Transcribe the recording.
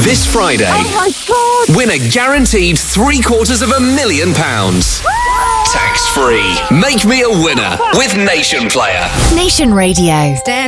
This Friday, Oh my God! win a guaranteed £750,000. Tax-free. Make me a winner with Nation Player. Nation Radio.